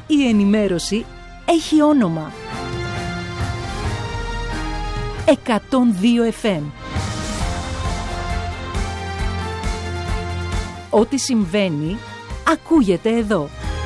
Η ενημέρωση έχει όνομα. 102 FM. Ό,τι συμβαίνει, ακούγεται εδώ.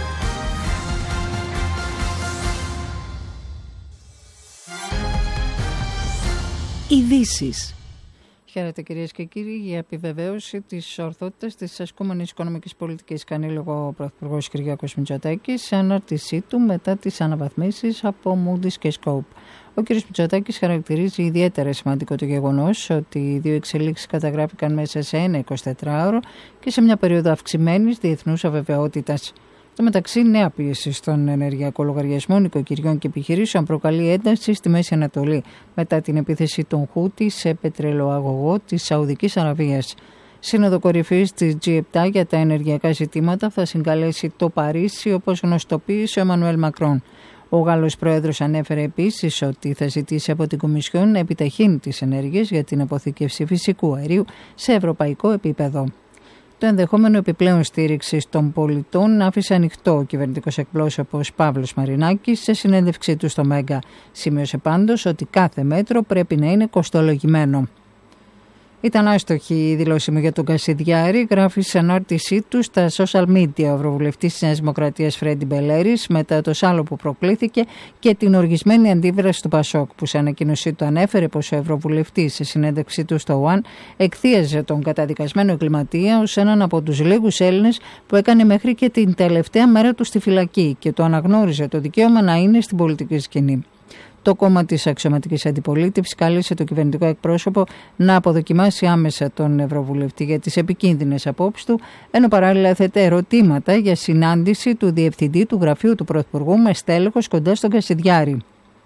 Ειδήσεις. Χαίρετε κυρίες και κύριοι. Για επιβεβαίωση της ορθότητας της ασκούμενης οικονομικής πολιτικής κάνει λόγο ο Πρωθυπουργός Κυριάκος Μητσοτάκης σε ανάρτησή του μετά τις αναβαθμίσεις από Moody's και Scope. Ο κ. Μητσοτάκης χαρακτηρίζει ιδιαίτερα σημαντικό το γεγονός ότι οι δύο εξελίξεις καταγράφηκαν μέσα σε ένα 24ωρο και σε μια περίοδο αυξημένης διεθνούς αβεβαιότητας. Στο μεταξύ, νέα πίεση στον ενεργειακό λογαριασμό νοικοκυριών και επιχειρήσεων προκαλεί ένταση στη Μέση Ανατολή μετά την επίθεση των Χούτι σε πετρελαιοαγωγό της Σαουδικής Αραβίας. Σύνοδο κορυφής της G7 για τα ενεργειακά ζητήματα θα συγκαλέσει το Παρίσι, όπως γνωστοποίησε ο Εμμανουέλ Μακρόν. Ο Γάλλος Πρόεδρος ανέφερε επίσης ότι θα ζητήσει από την Κομισιόν να επιταχύνει τις ενέργειες για την αποθήκευση φυσικού αερίου σε ευρωπαϊκό επίπεδο. Το ενδεχόμενο επιπλέον στήριξη των πολιτών άφησε ανοιχτό ο κυβερνητικός εκπρόσωπος Παύλος Μαρινάκης σε συνέντευξή του στο Μέγκα. Σημείωσε πάντως ότι κάθε μέτρο πρέπει να είναι κοστολογημένο. Ήταν άστοχη η δήλωση μου για τον Κασιδιάρη, γράφει σε ανάρτησή του στα social media ο Ευρωβουλευτής της Νέας Δημοκρατίας Φρέντι Μπελέρης μετά το σάλο που προκλήθηκε και την οργισμένη αντίδραση του Πασόκ, που σε ανακοίνωσή του ανέφερε πως ο Ευρωβουλευτής σε συνέντευξή του στο One εκθίαζε τον καταδικασμένο εγκληματία ως έναν από τους λίγους Έλληνες που έκανε μέχρι και την τελευταία μέρα του στη φυλακή και το αναγνώριζε το δικαίωμα να είναι στην πολιτική σκηνή. Το κόμμα της αξιωματικής αντιπολίτευσης κάλεσε το κυβερνητικό εκπρόσωπο να αποδοκιμάσει άμεσα τον Ευρωβουλευτή για τις επικίνδυνες απόψεις του, ενώ παράλληλα έθετε ερωτήματα για συνάντηση του Διευθυντή του Γραφείου του Πρωθυπουργού με στέλεχος κοντά στον Κασιδιάρη.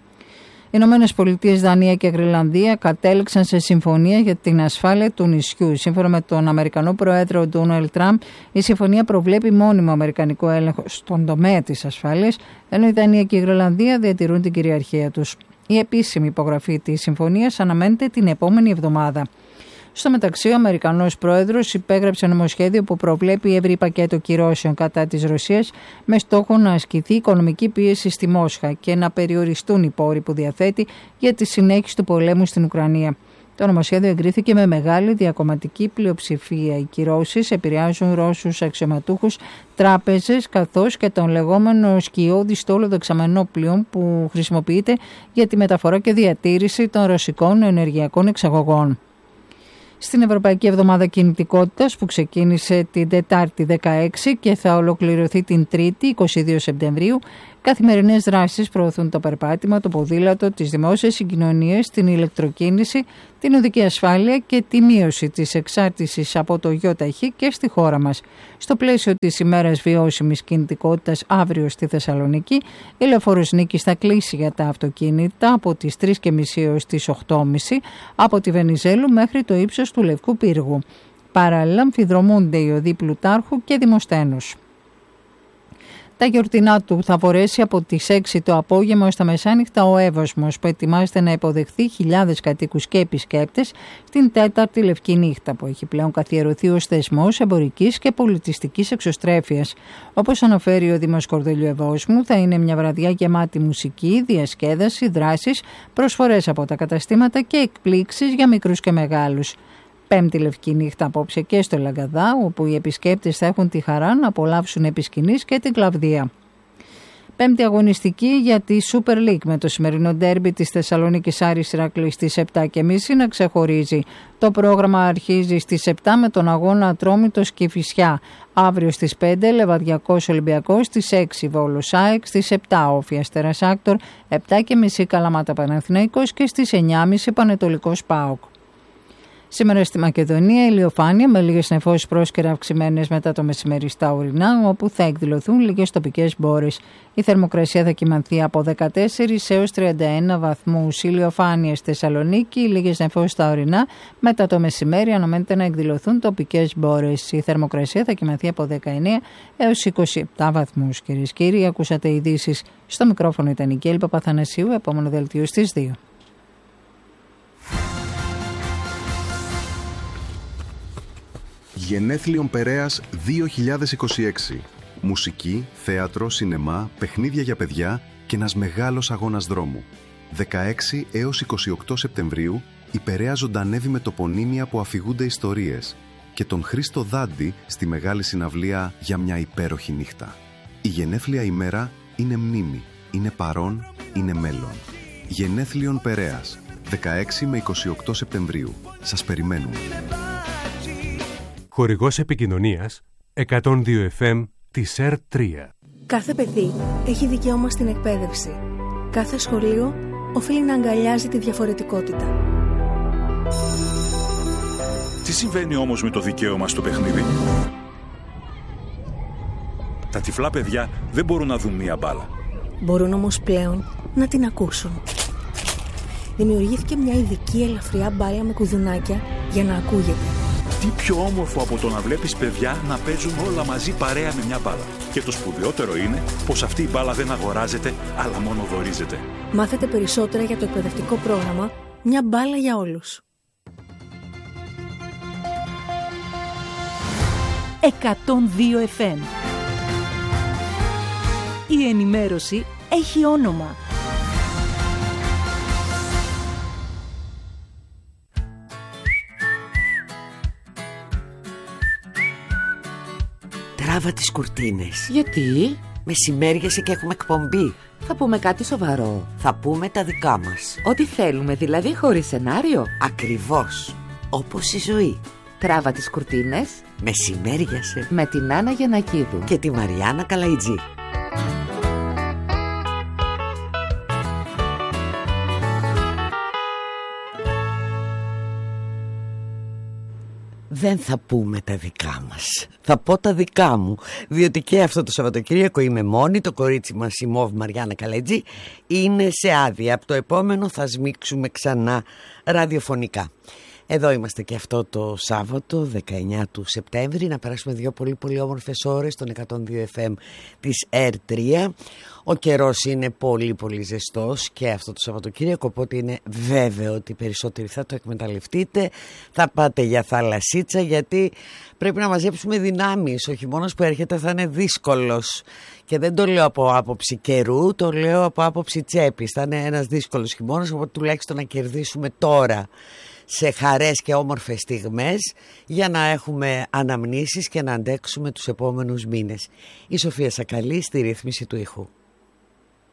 Οι Ηνωμένες Πολιτείες, Δανία και Γροιλανδία κατέληξαν σε συμφωνία για την ασφάλεια του νησιού. Σύμφωνα με τον Αμερικανό Πρόεδρο Ντόναλντ Τραμπ, η συμφωνία προβλέπει μόνιμο αμερικανικό έλεγχο στον τομέα της ασφάλειας, ενώ η Δανία και η Γροιλανδία διατηρούν την κυριαρχία τους. Η επίσημη υπογραφή της συμφωνίας αναμένεται την επόμενη εβδομάδα. Στο μεταξύ, ο Αμερικανός Πρόεδρος υπέγραψε νομοσχέδιο που προβλέπει ευρύ πακέτο κυρώσεων κατά της Ρωσίας με στόχο να ασκηθεί οικονομική πίεση στη Μόσχα και να περιοριστούν οι πόροι που διαθέτει για τη συνέχιση του πολέμου στην Ουκρανία. Το νομοσχέδιο εγκρίθηκε με μεγάλη διακομματική πλειοψηφία. Οι κυρώσεις επηρεάζουν Ρώσους αξιωματούχους, τράπεζες καθώς και τον λεγόμενο σκιώδη στόλο δεξαμενόπλων που χρησιμοποιείται για τη μεταφορά και διατήρηση των ρωσικών ενεργειακών εξαγωγών. Στην Ευρωπαϊκή Εβδομάδα Κινητικότητας που ξεκίνησε την Τετάρτη 16 και θα ολοκληρωθεί την Τρίτη 22 Σεπτεμβρίου, καθημερινές δράσεις προωθούν το περπάτημα, το ποδήλατο, τις δημόσιες συγκοινωνίες, την ηλεκτροκίνηση, την οδική ασφάλεια και τη μείωση της εξάρτησης από το ΙΟΤΑΧΗ και στη χώρα μας. Στο πλαίσιο της ημέρας βιώσιμης κινητικότητας αύριο στη Θεσσαλονίκη, η Λεωφόρος Νίκης θα κλείσει για τα αυτοκίνητα από τις 3.30 έως τις 8.30 από τη Βενιζέλου μέχρι το ύψος του Λευκού Πύργου. Παράλληλα, αμφιδρομούνται οι οδοί Πλουτάρχου και Δημοσθένους. Τα γιορτινά του θα φορέσει από τις 6 το απόγευμα ως τα μεσάνυχτα ο Εύωσμος, που ετοιμάζεται να υποδεχθεί χιλιάδες κατοίκους και επισκέπτες στην τέταρτη Λευκή Νύχτα, που έχει πλέον καθιερωθεί ως θεσμός εμπορικής και πολιτιστικής εξωστρέφειας. Όπως αναφέρει ο Δήμος Κορδελιού Ευόσμου, θα είναι μια βραδιά γεμάτη μουσική, διασκέδαση, δράσεις, προσφορές από τα καταστήματα και εκπλήξεις για μικρούς και μεγάλους. Πέμπτη Λευκή Νύχτα απόψε και στο Λαγκαδά, όπου οι επισκέπτες θα έχουν τη χαρά να απολαύσουν επί σκηνής και την κλαβδία. Πέμπτη αγωνιστική για τη Super League με το σημερινό ντέρμπι της Θεσσαλονίκης Άρης Ηράκλειος στις 7.30 να ξεχωρίζει. Το πρόγραμμα αρχίζει στις 7 με τον αγώνα Ατρόμητος Κηφισιά. Αύριο στις 5 Λεβαδιακός Ολυμπιακός, στις 6 Βόλος ΑΕΚ, στις 7 Όφη Αστέρας Άκτορ, 7.30 Καλαμάτα Παναθηναϊκός και στις 9.30 Πανετολικός ΠΑΟΚ. Σήμερα στη Μακεδονία ηλιοφάνεια με λίγες νεφώσεις πρόσκαιρα αυξημένες μετά το μεσημέρι στα ορεινά, όπου θα εκδηλωθούν λίγες τοπικές μπόρες. Η θερμοκρασία θα κυμανθεί από 14 έως 31 βαθμούς. Ηλιοφάνεια στη Θεσσαλονίκη, λίγες νεφώσεις στα ορεινά, μετά το μεσημέρι αναμένεται να εκδηλωθούν τοπικές μπόρες. Η θερμοκρασία θα κυμανθεί από 19 έως 27 βαθμούς. Κυρίες και κύριοι, ακούσατε ειδήσεις. Στο μικρόφωνο ήταν η Κέλη Παπαθανασίου, επόμενο δελτίο στις 2. Γενέθλιον Περέας 2026. Μουσική, θέατρο, σινεμά, παιχνίδια για παιδιά και ένας μεγάλος αγώνας δρόμου. 16 έως 28 Σεπτεμβρίου η Περαία ζωντανεύει με τοπονύμια που αφηγούνται ιστορίες και τον Χρήστο Δάντη στη μεγάλη συναυλία για μια υπέροχη νύχτα. Η γενέθλια ημέρα είναι μνήμη, είναι παρόν, είναι μέλλον. Γενέθλιον Περαίας, 16 με 28 Σεπτεμβρίου. Σας περιμένουμε. Χορηγός επικοινωνίας 102 FM της ΕΡΤ3. Κάθε παιδί έχει δικαίωμα στην εκπαίδευση. Κάθε σχολείο οφείλει να αγκαλιάζει τη διαφορετικότητα. Τι συμβαίνει όμως με το δικαίωμα στο παιχνίδι? Τα τυφλά παιδιά δεν μπορούν να δουν μία μπάλα. Μπορούν όμως πλέον να την ακούσουν. Δημιουργήθηκε μια ειδική ελαφριά μπάλα με κουδουνάκια για να ακούγεται. Τι πιο όμορφο από το να βλέπεις παιδιά να παίζουν όλα μαζί παρέα με μια μπάλα. Και το σπουδαιότερο είναι πως αυτή η μπάλα δεν αγοράζεται, αλλά μόνο δωρίζεται. Μάθετε περισσότερα για το εκπαιδευτικό πρόγραμμα «Μια μπάλα για όλους». 102 FM. Η ενημέρωση έχει όνομα. Τράβα τις κουρτίνες. Γιατί? Μεσημέριασε και έχουμε εκπομπή. Θα πούμε κάτι σοβαρό. Θα πούμε τα δικά μας. Ό,τι θέλουμε, δηλαδή χωρίς σενάριο. Ακριβώς. Όπως η ζωή. Τράβα τις κουρτίνες. Μεσημέριασε. Με την Άννα Γιαννακίδου και τη Μαριάννα Καλαϊτζή. Δεν θα πούμε τα δικά μας. Θα πω τα δικά μου. Διότι και αυτό το Σαββατοκύριακο είμαι μόνη. Το κορίτσι μας, η Μόβ Μαριάννα Καλαϊτζή, είναι σε άδεια. Από το επόμενο θα σμίξουμε ξανά ραδιοφωνικά. Εδώ είμαστε και αυτό το Σάββατο 19 του Σεπτέμβρη, να περάσουμε δύο πολύ πολύ όμορφες ώρες στον 102 FM της ΕΡΤ3. Ο καιρός είναι πολύ πολύ ζεστός και αυτό το Σαββατοκύριακο, οπότε είναι βέβαιο ότι περισσότεροι θα το εκμεταλλευτείτε. Θα πάτε για θαλασσίτσα, γιατί πρέπει να μαζέψουμε δυνάμεις. Ο χειμώνας που έρχεται θα είναι δύσκολος και δεν το λέω από άποψη καιρού, το λέω από άποψη τσέπης. Θα είναι ένας δύσκολος χειμώνας, οπότε τουλάχιστον να κερδίσουμε τώρα σε χαρές και όμορφες στιγμές για να έχουμε αναμνήσεις και να αντέξουμε τους επόμενους μήνες. Η Σοφία Σακαλή στη ρύθμιση του ήχου.